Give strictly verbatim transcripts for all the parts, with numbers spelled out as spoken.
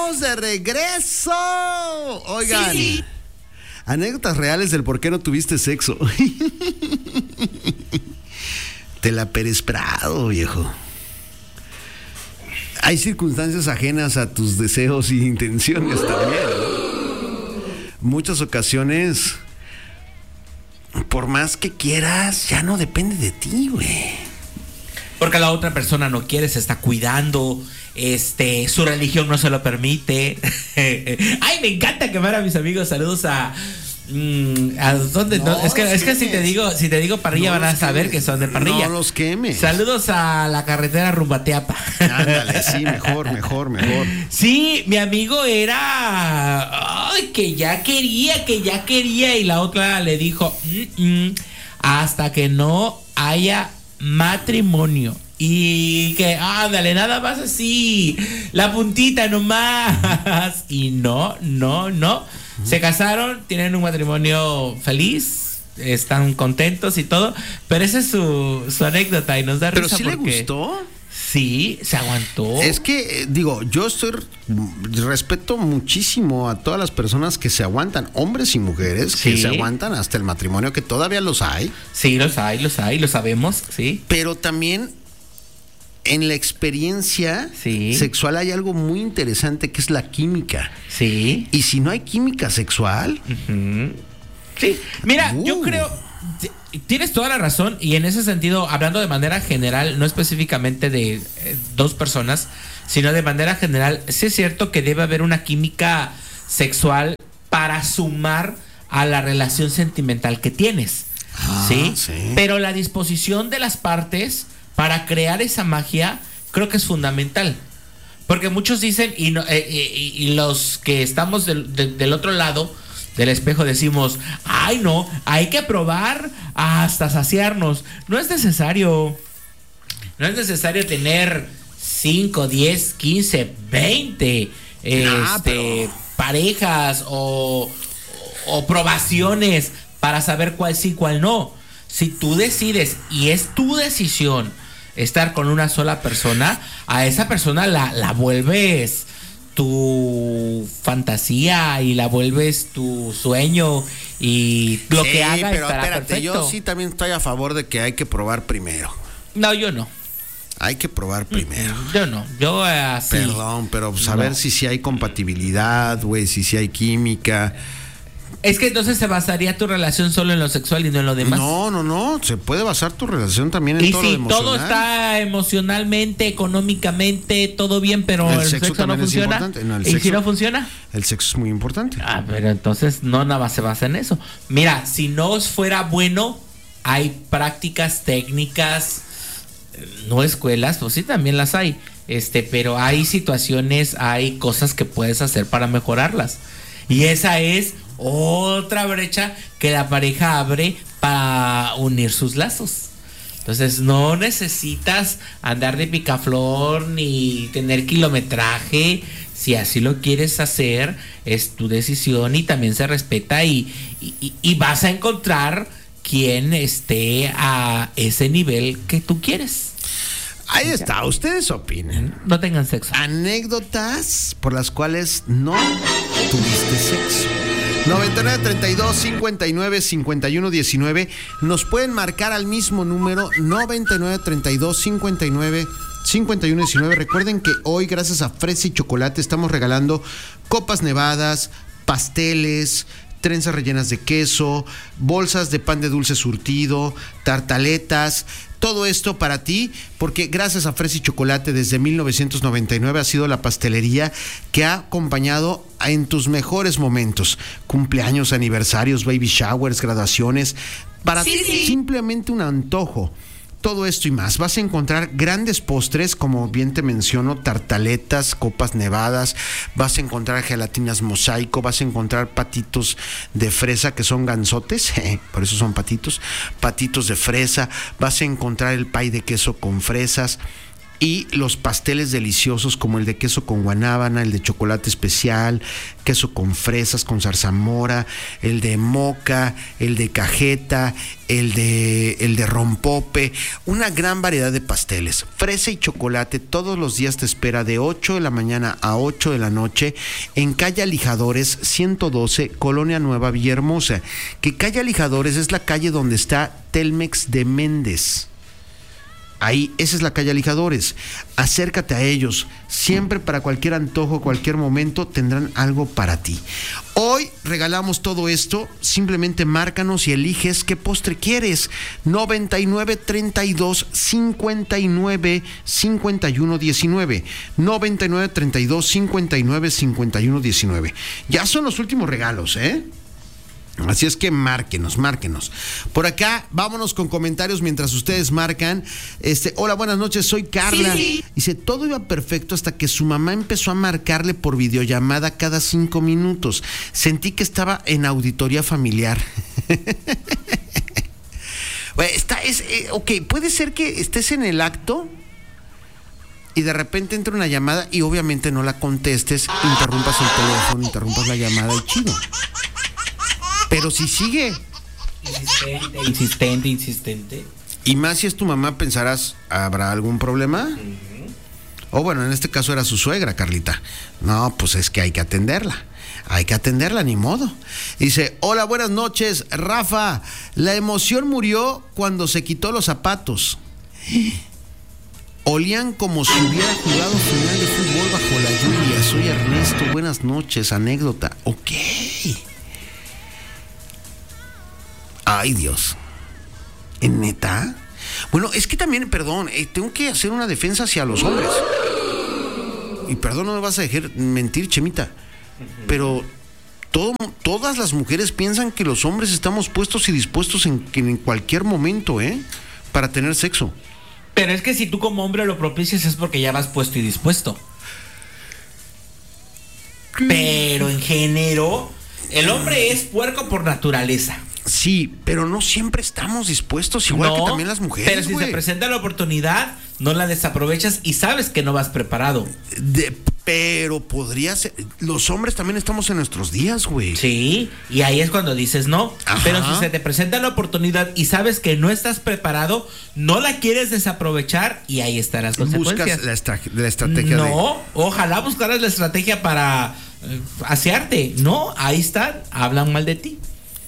estamos de regreso. Oigan, Sí, sí. anécdotas reales del por qué no tuviste sexo. Te la Pérez Prado, viejo. Hay circunstancias ajenas a tus deseos y intenciones también, ¿no? Muchas ocasiones, por más que quieras, ya no depende de ti, güey. Porque la otra persona no quiere, se está cuidando, este, su religión no se lo permite. Ay, me encanta quemar a mis amigos. Saludos a mm, a dónde, No, no, es que los es que si quemes. te digo, si te digo parrilla No van a los saber quemes. que son de parrilla. No los quemes. Saludos a la carretera rumbo a Teapa. Ándale, sí, mejor, mejor, mejor. Sí, mi amigo era ay, que ya quería, que ya quería y la otra le dijo "Mm, mm, hasta que no haya matrimonio". Y que, ándale, nada más así, la puntita nomás. Y no, no, no. Se casaron, tienen un matrimonio feliz, están contentos y todo. Pero esa es su, su anécdota y nos da Pero risa sí le porque gustó. sí, se aguantó. Es que, eh, digo, yo estoy respeto muchísimo a todas las personas que se aguantan, hombres y mujeres, que Sí. se aguantan hasta el matrimonio, que todavía los hay, Sí, los hay, los hay, lo sabemos, sí. pero también en la experiencia Sí. sexual hay algo muy interesante que es la química. Sí. Y si no hay química sexual, Ujú. Sí. Mira, Uh. yo creo. t- Tienes toda la razón. Y en ese sentido, hablando de manera general, no específicamente de eh, dos personas, sino de manera general, sí es cierto que debe haber una química sexual para sumar a la relación sentimental que tienes. Ah, ¿sí? sí. Pero la disposición de las partes para crear esa magia creo que es fundamental. Porque muchos dicen, y, no, eh, y, y los que estamos del, de, del otro lado del espejo decimos, ay no, hay que probar hasta saciarnos. No es necesario. No es necesario tener cinco, diez, quince, veinte Ah, este, pero- parejas o, o probaciones para saber cuál sí, cuál no. Si tú decides y es tu decisión estar con una sola persona, a esa persona la, la vuelves tu fantasía y la vuelves tu sueño y lo sí, que haga pero estará espérate, perfecto. yo sí también estoy a favor de que hay que probar primero. No, yo no. Hay que probar primero. Yo no. Yo eh, así. Perdón, pero saber No. si sí hay compatibilidad, güey, si sí hay química. Es que entonces se basaría tu relación solo en lo sexual y no en lo demás. No, no, no, se puede basar tu relación también en Y todo si lo emocional. todo está emocionalmente, económicamente, todo bien, pero El el, sexo sexo, no también es funciona. importante. No, el ¿Y si sexo- no funciona? El sexo es muy importante. Ah, pero entonces no nada más se basa en eso. Mira, si no fuera bueno, hay prácticas técnicas, eh, no escuelas, pues sí también las hay. Este, pero hay situaciones, hay cosas que puedes hacer para mejorarlas. Y esa es otra brecha que la pareja abre para unir sus lazos. Entonces no necesitas andar de picaflor ni tener kilometraje. Si así lo quieres hacer, es tu decisión y también se respeta y, y, y vas a encontrar quien esté a ese nivel que tú quieres. Ahí está, ustedes opinen. No tengan sexo. Anécdotas por las cuales no tuviste sexo. noventa y nueve, treinta y dos, cincuenta y nueve, cincuenta y uno, diecinueve. Nos pueden marcar al mismo número noventa y nueve, treinta y dos, cincuenta y nueve, cincuenta y uno, diecinueve. Recuerden que hoy, gracias a Fresa y Chocolate, estamos regalando copas nevadas, pasteles, trenzas rellenas de queso, bolsas de pan de dulce surtido, tartaletas. Todo esto para ti, porque gracias a Fresa y Chocolate desde mil novecientos noventa y nueve ha sido la pastelería que ha acompañado en tus mejores momentos. Cumpleaños, aniversarios, baby showers, graduaciones, para Sí, sí. simplemente un antojo. Todo esto y más. Vas a encontrar grandes postres, como bien te menciono, tartaletas, copas nevadas. Vas a encontrar gelatinas mosaico. Vas a encontrar patitos de fresa, que son gansotes. Por eso son patitos. Patitos de fresa. Vas a encontrar el pay de queso con fresas. y los pasteles deliciosos como el de queso con guanábana, el de chocolate especial, queso con fresas, con zarzamora, el de moca, el de cajeta, el de, el de rompope, una gran variedad de pasteles. Fresa y chocolate todos los días te espera de ocho de la mañana a ocho de la noche en calle Alijadores ciento doce, Colonia Nueva Villahermosa. Que calle Alijadores es la calle donde está Telmex de Méndez. Ahí, esa es la calle Alijadores. Acércate a ellos. Siempre, para cualquier antojo, cualquier momento, tendrán algo para ti. Hoy regalamos todo esto. Simplemente márcanos y eliges qué postre quieres. noventa y nueve, treinta y dos, cincuenta y nueve, cincuenta y uno, diecinueve. noventa y nueve, treinta y dos, cincuenta y nueve, cincuenta y uno, diecinueve. Ya son los últimos regalos, ¿eh? Así es que márquenos, márquenos. Por acá, vámonos con comentarios mientras ustedes marcan. Este, hola, buenas noches, soy Carla. Sí, sí. Dice, todo iba perfecto hasta que su mamá empezó a marcarle por videollamada cada cinco minutos. Sentí que estaba en auditoría familiar. Bueno, está, es, eh, ok, puede ser que estés en el acto y de repente entra una llamada y obviamente no la contestes, interrumpas el teléfono, interrumpas la llamada y chido. Pero si sigue insistente, insistente, insistente. Y más si es tu mamá, pensarás, ¿habrá algún problema? Uh-huh. O bueno, en este caso era su suegra, Carlita. No, pues es que hay que atenderla. Hay que atenderla, ni modo. Dice, hola, buenas noches, Rafa. La emoción murió cuando se quitó los zapatos. Olían como si hubiera jugado final de fútbol bajo la lluvia. Soy Ernesto, buenas noches, anécdota. Ok. Ay, Dios. ¿En neta? Bueno, es que también, perdón, eh, tengo que hacer una defensa hacia los hombres. Y perdón, no me vas a dejar mentir, Chemita. Uh-huh. Pero todo, todas las mujeres piensan que los hombres estamos puestos y dispuestos en, en cualquier momento, ¿eh? Para tener sexo. Pero es que si tú como hombre lo propicias es porque ya vas puesto y dispuesto. Pero en género, el hombre es puerco por naturaleza. Sí, pero no siempre estamos dispuestos, igual no, que también las mujeres. Pero si wey. se presenta la oportunidad, no la desaprovechas y sabes que no vas preparado. De, pero podría ser. Los hombres también estamos en nuestros días, güey. Sí, y ahí es cuando dices no. Ajá. Pero si se te presenta la oportunidad y sabes que no estás preparado, no la quieres desaprovechar y ahí están las consecuencias. Buscas la, estra- la estrategia. No, de... ojalá buscaras la estrategia para eh, asearte. No, ahí están, hablan mal de ti.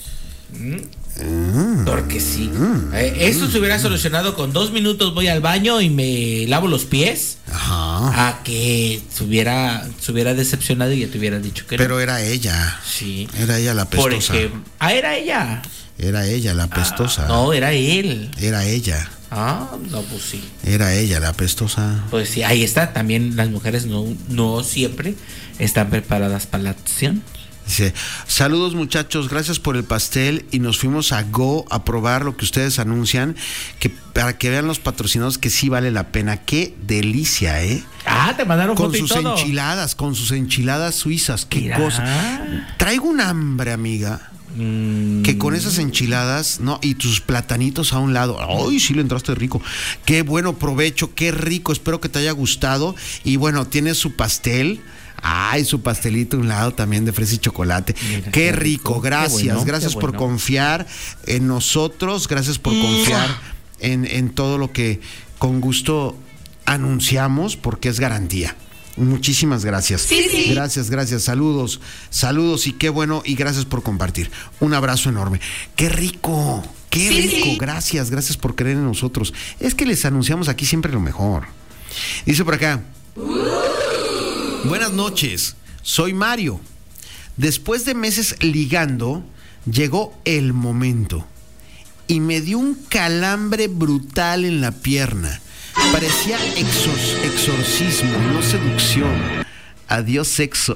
Mm. Porque sí. Mm. Eh, eso se hubiera solucionado con dos minutos. Voy al baño y me lavo los pies. Ajá. A que se hubiera, se hubiera decepcionado y ya te hubiera dicho que Pero no. era ella. Sí. Era ella la apestosa. Porque, ah, era ella. Era ella la apestosa. Ah, no, era él. Era ella. Ah, no, pues sí. Era ella la apestosa. Pues sí, ahí está. También las mujeres no, no siempre están preparadas para la acción. Dice, saludos muchachos, gracias por el pastel y nos fuimos a Go a probar lo que ustedes anuncian, que para que vean los patrocinados que sí vale la pena. Qué delicia, ¿eh? Ah, te mandaron con foto sus y todo. enchiladas, con sus enchiladas suizas, qué Mira. cosa. Traigo un hambre, amiga. Mm. Que con esas enchiladas, no, y tus platanitos a un lado. Ay, sí le entraste rico. Qué bueno provecho, qué rico. Espero que te haya gustado. Y bueno, tienes su pastel. Ay, su pastelito a un lado también de fresa y chocolate. Mira, qué, qué rico, rico. Gracias, qué bueno, gracias por bueno. confiar en nosotros, gracias por mm. confiar en, en todo lo que con gusto anunciamos, porque es garantía. Muchísimas gracias. Sí, sí. Gracias, gracias. Saludos, saludos y qué bueno y gracias por compartir. Un abrazo enorme. Qué rico, qué sí, rico. Sí. Gracias, gracias por creer en nosotros. Es que les anunciamos aquí siempre lo mejor. Dice por acá. Uh. Buenas noches, soy Mario. Después de meses ligando, llegó el momento y me dio un calambre brutal en la pierna. Parecía exor- exorcismo, no seducción. Adiós sexo.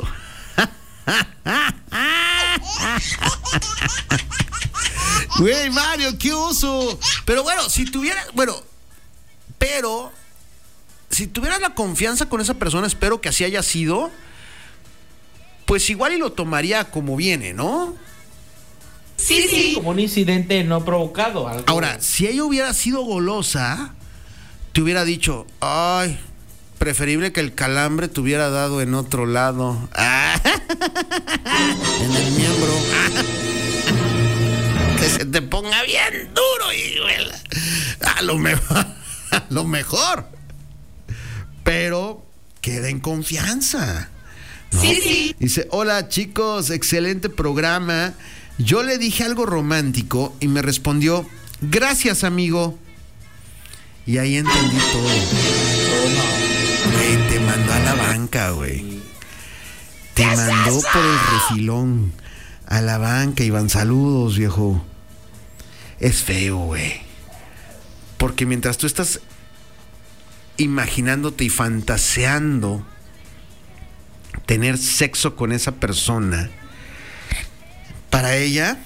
Güey, Mario, qué oso. Pero bueno, si tuviera, bueno, pero si tuvieras la confianza con esa persona, espero que así haya sido, pues igual y lo tomaría como viene, ¿no? Sí, sí. Como un incidente no provocado. Algo. Ahora, si ella hubiera sido golosa, te hubiera dicho, ay, preferible que el calambre te hubiera dado en otro lado. Ah, en el miembro. Ah, que se te ponga bien duro y a lo mejor, a lo mejor. Pero queda en confianza, ¿no? Sí, sí. Dice, hola chicos, excelente programa. Yo le dije algo romántico y me respondió, gracias amigo. Y ahí entendí todo. Oh, no. Güey, te mandó a la banca, güey. Te mandó por el refilón a la banca, Iván. Saludos, viejo. Es feo, güey. Porque mientras tú estás imaginándote y fantaseando tener sexo con esa persona, para ella,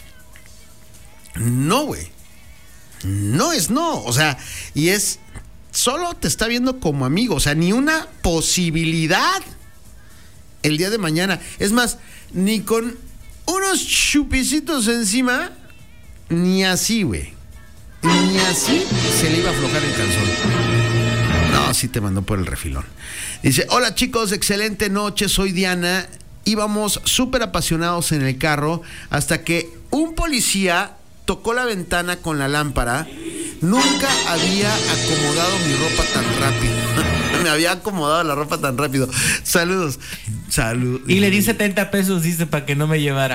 no, güey. No es no. O sea, y es, solo te está viendo como amigo. O sea, ni una posibilidad el día de mañana. Es más, ni con unos chupicitos encima, ni así, güey. Ni así se le iba a aflojar el calzón. No, sí te mandó por el refilón. Dice, hola chicos, excelente noche, soy Diana. Íbamos súper apasionados en el carro hasta que un policía tocó la ventana con la lámpara. Nunca había acomodado mi ropa tan rápido. Me había acomodado la ropa tan rápido. Saludos. Salud. Y le di setenta pesos, dice, para que no me llevara.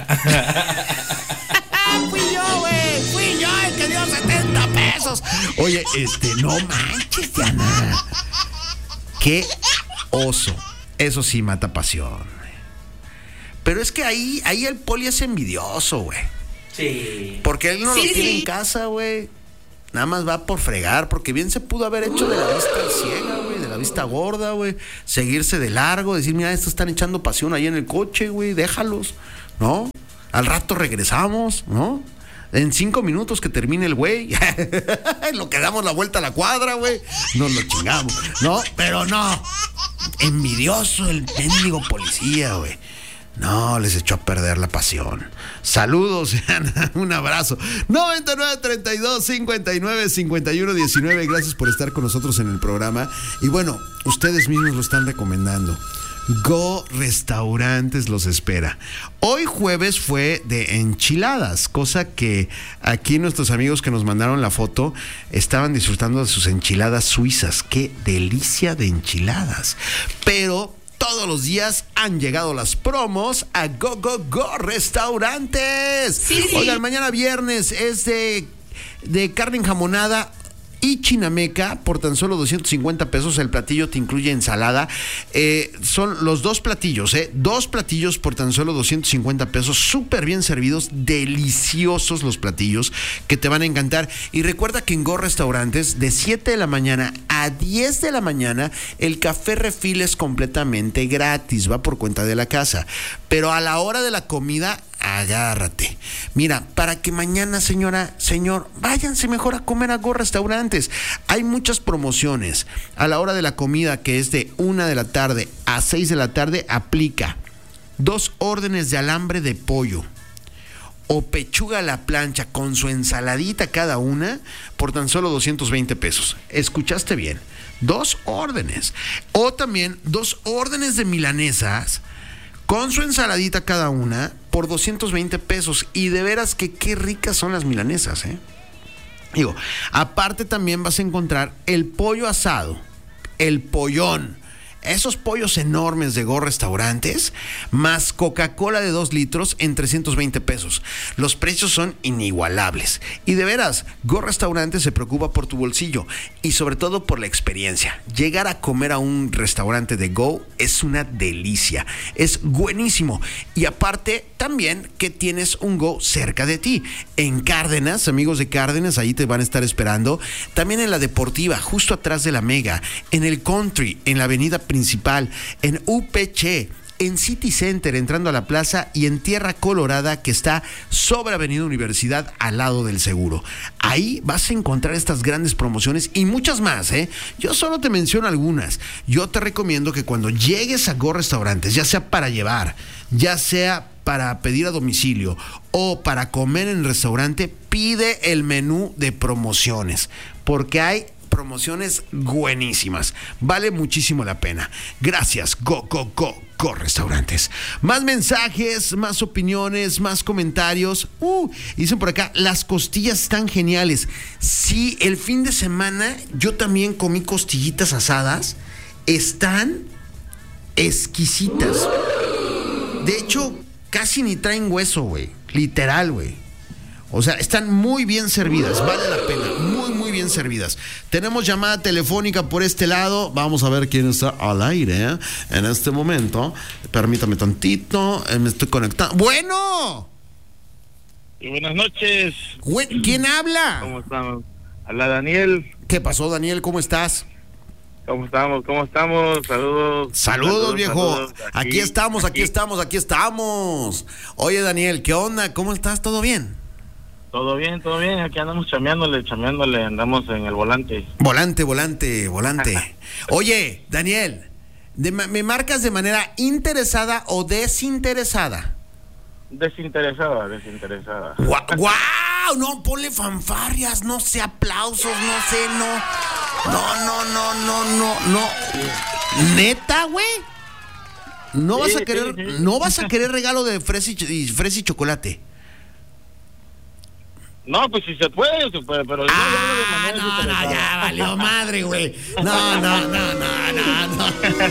Fui yo, güey. Fui yo el que dio setenta pesos. Oye, este, no manches, Diana. Qué oso. Eso sí mata pasión. Pero es que ahí, ahí el poli es envidioso, güey. Sí. Porque él no Sí, lo tiene sí. en casa, güey. Nada más va por fregar, porque bien se pudo haber hecho de la vista ciega, güey, de la vista gorda, güey. Seguirse de largo, decir, mira, estos están echando pasión ahí en el coche, güey, déjalos, ¿no? Al rato regresamos, ¿no? En cinco minutos que termine el güey, lo que damos la vuelta a la cuadra, güey, nos lo chingamos, ¿no? Pero no, envidioso el mendigo policía, güey. No, les echó a perder la pasión. Saludos, Ana, un abrazo. noventa y nueve, treinta y dos, cincuenta y nueve, cincuenta y uno, diecinueve. Gracias por estar con nosotros en el programa. Y bueno, ustedes mismos lo están recomendando. Go Restaurantes los espera. Hoy jueves fue de enchiladas, cosa que aquí nuestros amigos que nos mandaron la foto estaban disfrutando de sus enchiladas suizas. Qué delicia de enchiladas. Pero todos los días han llegado las promos a Go Go Go Restaurantes. Sí, sí. Oigan, mañana viernes es de, de carne enjamonada y chinameca por tan solo doscientos cincuenta pesos. El platillo te incluye ensalada. Eh, son los dos platillos, ¿eh? Dos platillos por tan solo doscientos cincuenta pesos. Súper bien servidos, deliciosos los platillos que te van a encantar. Y recuerda que en Go Restaurantes, de siete de la mañana a diez de la mañana, el café refil es completamente gratis, va por cuenta de la casa. Pero a la hora de la comida, agárrate. Mira, para que mañana, señora, señor, váyanse mejor a comer a Go Restaurantes. Hay muchas promociones. A la hora de la comida, que es de una de la tarde a seis de la tarde, aplica dos órdenes de alambre de pollo o pechuga a la plancha con su ensaladita cada una por tan solo doscientos veinte pesos. ¿Escuchaste bien? Dos órdenes. O también dos órdenes de milanesas con su ensaladita cada una por doscientos veinte pesos. Y de veras que qué ricas son las milanesas, ¿eh? Digo, aparte también vas a encontrar el pollo asado, el pollón, esos pollos enormes de Go Restaurantes, más Coca-Cola de dos litros en trescientos veinte pesos. Los precios son inigualables. Y de veras, Go Restaurantes se preocupa por tu bolsillo y sobre todo por la experiencia. Llegar a comer a un restaurante de Go es una delicia. Es buenísimo. Y aparte, también que tienes un Go cerca de ti. En Cárdenas, amigos de Cárdenas, ahí te van a estar esperando. También en la Deportiva, justo atrás de la Mega. En el Country, en la avenida principal, en U P Che, en City Center, entrando a la plaza, y en Tierra Colorada, que está sobre Avenida Universidad, al lado del Seguro. Ahí vas a encontrar estas grandes promociones y muchas más, ¿eh? Yo solo te menciono algunas. Yo te recomiendo que cuando llegues a Go Restaurantes, ya sea para llevar, ya sea para pedir a domicilio o para comer en el restaurante, pide el menú de promociones, porque hay promociones buenísimas. Vale muchísimo la pena. Gracias, Go, Go, Go, Go Restaurantes. Más mensajes, más opiniones, más comentarios. Uh, dicen por acá, las costillas están geniales. Sí, el fin de semana yo también comí costillitas asadas. Están exquisitas. De hecho, casi ni traen hueso, güey. Literal, güey. O sea, están muy bien servidas. Vale la pena. Muy, muy bien servidas. Tenemos llamada telefónica por este lado. Vamos a ver quién está al aire, ¿eh? En este momento. Permítame tantito. Eh, me estoy conectando. ¡Bueno! Y buenas noches. Güey, ¿quién habla? ¿Cómo estamos? Habla Daniel. ¿Qué pasó, Daniel? ¿Cómo estás? ¿Cómo estamos? ¿Cómo estamos? Saludos. Saludos, saludos viejo. Saludos. Aquí, aquí estamos, aquí, aquí estamos, aquí estamos. Oye, Daniel, ¿qué onda? ¿Cómo estás? ¿Todo bien? Todo bien, todo bien. Aquí andamos chameándole, chameándole. Andamos en el volante. Volante, volante, volante. Oye, Daniel, de, ¿me marcas de manera interesada o desinteresada? Desinteresada, desinteresada. ¡Guau! ¡Wow! No, ponle fanfarrias, no sé, aplausos, no sé, no. No, no, no, no, no, no. ¿Neta, güey? ¿No vas sí, a querer, sí, sí. no vas a querer regalo de fresa y, y fresa y chocolate? No, pues si se puede, se puede, pero Ah, yo hablo de manera no, no, desinteresada. ya valió madre, güey. No, no, no, no, no, no.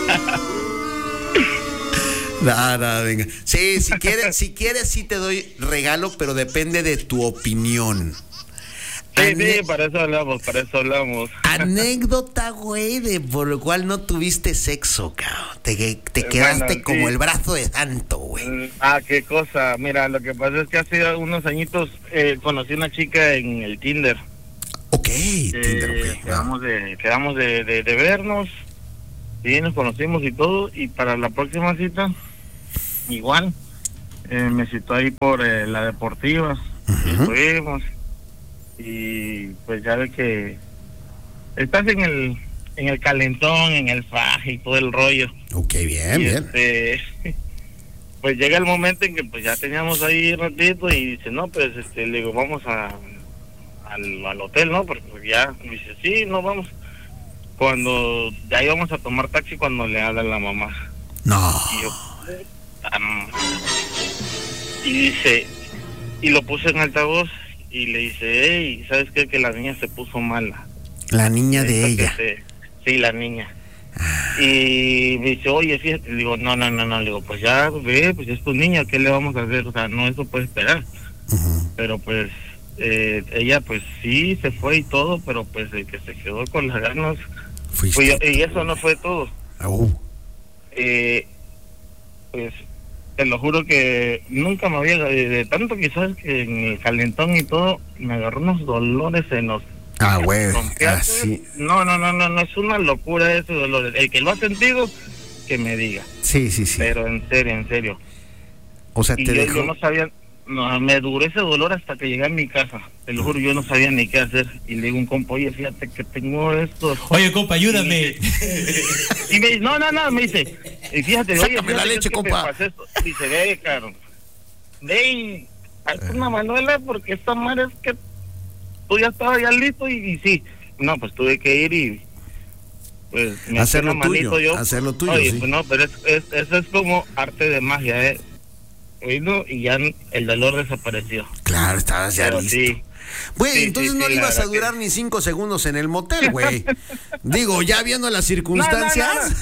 No, no, venga. Sí, si quieres, si quieres, sí te doy regalo, pero depende de tu opinión. Sí, Ane- sí, para eso hablamos, para eso hablamos. Anécdota, güey, de por lo cual no tuviste sexo, cabrón. Te, te quedaste Bueno, como sí. el brazo de santo, güey. Mm, Ah, qué cosa. Mira, lo que pasa es que hace unos añitos eh, conocí una chica en el Tinder. Ok, Eh, Tinder, ok. quedamos de, quedamos de, de, de vernos, y nos conocimos y todo, y para la próxima cita, igual, eh, me citó ahí por eh, la deportiva, y Ujú. fuimos, y pues ya ve que estás en el en el calentón, en el faje y todo el rollo. Ok, bien, Y, bien. este, pues llega el momento en que pues ya teníamos ahí ratito y dice, no, pues este, le digo, vamos a al, al hotel, ¿no? Porque pues, ya, me dice, sí, no, vamos. Cuando ya íbamos a tomar taxi, cuando le habla la mamá. No. Y yo, am, y dice, y lo puse en altavoz y le dice, hey, ¿sabes qué? Que la niña se puso mala. La niña de Esto que ella. se- sí, la niña. Y me dice, oye, fíjate, le digo, no, no, no, no, le digo, pues ya, ve, pues es tu niña, ¿qué le vamos a hacer? O sea, no, eso puede esperar. Ujú. Pero pues, eh, ella pues sí se fue y todo, pero pues el que se quedó con las ganas, Fuiste. pues, yo- y eso no fue todo. Uh, Eh, pues, te lo juro que nunca me había, de, de tanto que sabes que en el calentón y todo, me agarró unos dolores en los Ah, güey, bronquiales. así. No, no, no, no, no, es una locura ese dolor. El que lo ha sentido, que me diga. Sí, sí, sí. Pero en serio, en serio. O sea, Y te yo, dejó. yo no sabía, no, me duró ese dolor hasta que llegué a mi casa. Te lo juro, yo no sabía ni qué hacer. Y le digo a un compa, oye, fíjate que tengo esto. Oye, compa, ayúdame. Y me dice, no, no, no, me dice, y fíjate, oye, Sácame la fíjate, leche, es que me compa. pasé esto. Dice, ve, caro, ve y haz una manuela porque esta madre es que tú ya estabas ya listo y, y sí. No, pues tuve que ir y pues me Hacer eché lo una manito tuyo, yo. hacer lo tuyo, Oye, sí. pues no, pero es, es, eso es como arte de magia, ¿eh? Oído, y ya el dolor desapareció. Claro, estabas ya Pero listo. sí. Güey, Sí, entonces sí, no sí, le la ibas a verdad que- durar ni cinco segundos en el motel, güey. Digo, ya viendo las circunstancias. No,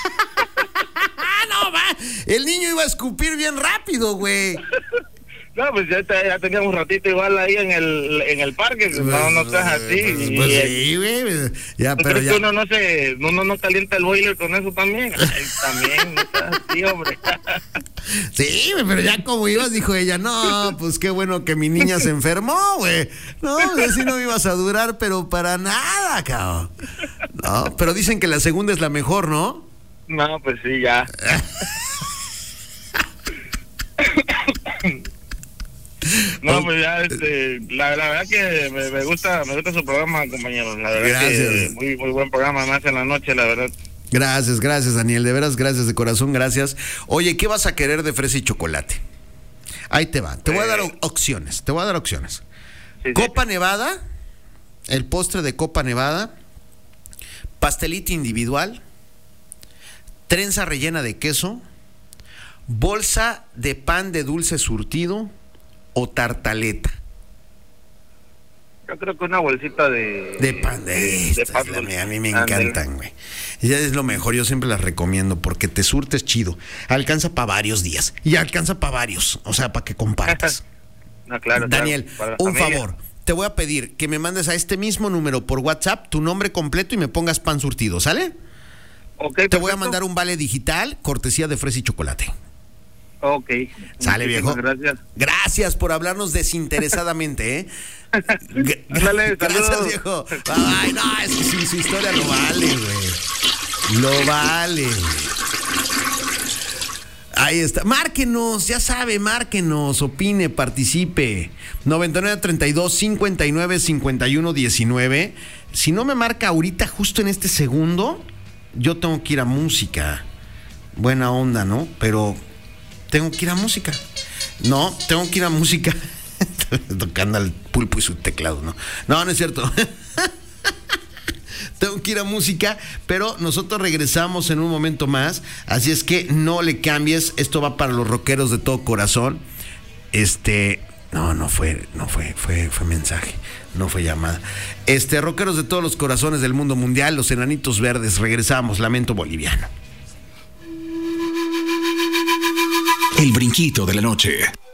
No, va. El niño iba a escupir bien rápido, güey. No, pues ya, te- ya teníamos un ratito igual ahí en el en el parque, no, no estás así. Pues, y, pues y- sí, güey. Ya, ¿tú pero crees ya. que uno no se, uno no calienta el boiler con eso también? Ay, también, no estás así, hombre. Sí, güey, pero ya como ibas, dijo ella, no, pues qué bueno que mi niña se enfermó, güey. No, pues así no ibas a durar, pero para nada, cabrón. No, pero dicen que la segunda es la mejor, ¿no? No, pues sí, ya. No, pues ya, este, la, la verdad que me, me gusta, me gusta su programa, compañeros. La verdad Gracias. que muy, muy buen programa, más en la noche, la verdad. Gracias, gracias, Daniel. De veras, gracias de corazón, gracias. Oye, ¿qué vas a querer de fresa y chocolate? Ahí te va. Te voy a dar Eh. opciones. Te voy a dar opciones. Sí, sí. Copa Nevada, el postre de Copa Nevada, pastelito individual, trenza rellena de queso, bolsa de pan de dulce surtido o tartaleta. Yo creo que una bolsita de... De pan de, de estas, pan la- dulce. a mí me Ándale. encantan, güey. Ya es lo mejor, yo siempre las recomiendo porque te surtes chido. Alcanza para varios días y alcanza para varios, o sea, para que compartas. No, claro, Daniel, claro, para la un familia. favor. Te voy a pedir que me mandes a este mismo número por WhatsApp tu nombre completo y me pongas pan surtido, ¿sale? Ok, Te voy a perfecto. mandar un vale digital, cortesía de fresa y chocolate. Ok. Sale, viejo. Muchísimas Gracias. Gracias por hablarnos desinteresadamente, ¿eh? G- Ándale, Gracias, saludos. viejo. Ay, no, es que sí, su historia lo vale, güey. Lo vale, güey. Ahí está. Márquenos, ya sabe, márquenos, opine, participe. noventa y nueve treinta y dos cincuenta y nueve cincuenta y uno diecinueve. Si no me marca ahorita, justo en este segundo, yo tengo que ir a música. Buena onda, ¿no? Pero tengo que ir a música. No, tengo que ir a música. Tocando al pulpo y su teclado, ¿no? No, no es cierto. Tengo que ir a música, pero nosotros regresamos en un momento más, así es que no le cambies, esto va para los rockeros de todo corazón. Este, no, no fue, no fue, fue, fue mensaje, no fue llamada. Este, rockeros de todos los corazones del mundo mundial, los Enanitos Verdes, regresamos, Lamento Boliviano. El brinquito de la noche.